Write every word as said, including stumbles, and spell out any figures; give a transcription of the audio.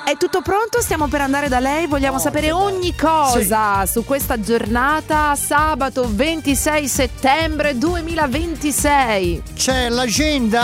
È tutto pronto? Stiamo per andare da lei. Vogliamo oh, sapere ogni cosa sì. su questa giornata, sabato ventisei settembre duemilaventisei. C'è l'agenda